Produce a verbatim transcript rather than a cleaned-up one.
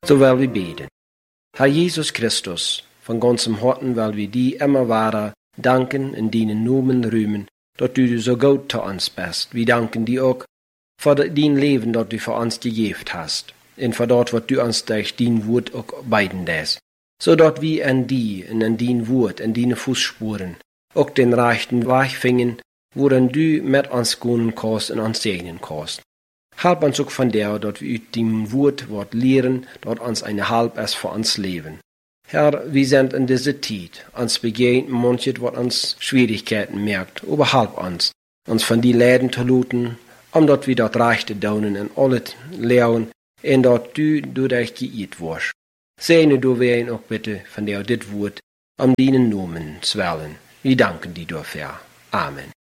So will wir beten. Herr Jesus Christus, von ganzem Herzen will wir dir immer weiter danken in deinen Namen rühmen, dass du so gut zu uns bist. Wir danken dir auch für dein Leben, das du für uns gegeben hast, und für das, was du uns durch dein Wort auch beiden lässt, so dass wir in dir, und in dein Wort, in deine Fußspuren, auch den rechten Weg finden, worin du mit uns gehen kannst und uns segnen kannst. Help uns auch von der, dass wir aus dem Wort, Wort lehren, dass uns eine Halb ist für uns Leben. Herr, wir sind in dieser Zeit, uns begegnet manches, was uns Schwierigkeiten merkt, aber help uns, uns von die Läden zu luten, um dort wir das Rechte daunen und alles lernen, und dort du durch geirrt wirst. Segne du wen auch bitte von der dit Wort, um deinen Namen zu wählen. Wir danken dir dafür. Amen.